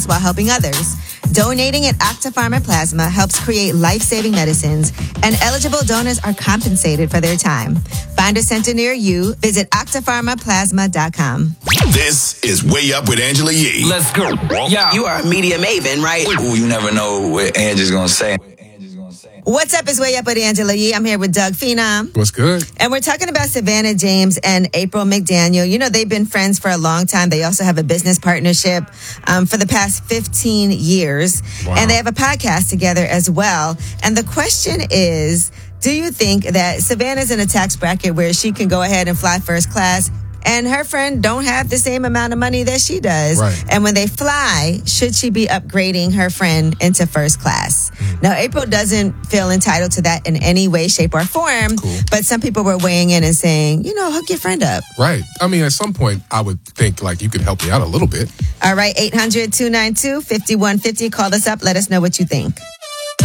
while helping others. Donating at Octapharma Plasma helps create life-saving medicines, and eligible donors are compensated for their time. Find a center near you. Visit octapharmaplasma.com. This is Way Up with Angela Yee. Let's go. Yeah. You are a media maven, right? Ooh, you never know what Angie's gonna say. What's up? It's Way Up with Angela Yee. I'm here with Doug Phenom. What's good? And we're talking about Savannah James and April McDaniel. You know, they've been friends for a long time. They also have a business partnership for the past 15 years. Wow. And they have a podcast together as well. And the question is, do you think that Savannah's in a tax bracket where she can go ahead and fly first class and her friend don't have the same amount of money that she does? Right. And when they fly, should she be upgrading her friend into first class? Now, April doesn't feel entitled to that in any way, shape, or form. Cool. But some people were weighing in and saying, you know, hook your friend up. Right. I mean, at some point, I would think, like, you could help me out a little bit. All right, 800-292-5150. Call us up. Let us know what you think.